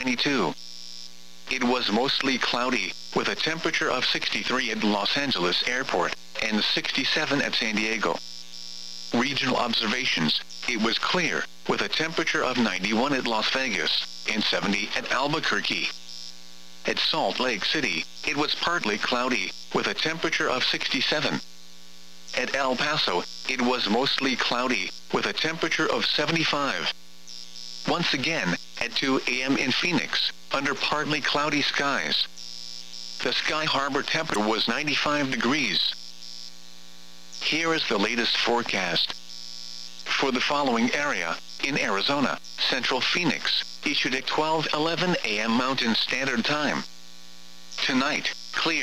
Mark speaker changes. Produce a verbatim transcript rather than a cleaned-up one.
Speaker 1: twenty-two. It was mostly cloudy, with a temperature of sixty-three at Los Angeles Airport, and sixty-seven at San Diego. Regional observations: it was clear, with a temperature of ninety-one at Las Vegas, and seventy at Albuquerque. At Salt Lake City, it was partly cloudy, with a temperature of sixty-seven. At El Paso, it was mostly cloudy, with a temperature of seventy-five. Once again, at two A M in Phoenix, under partly cloudy skies. The Sky Harbor temperature was ninety-five degrees. Here is the latest forecast. For the following area, in Arizona, Central Phoenix, issued at twelve eleven A M Mountain Standard Time. Tonight, clear.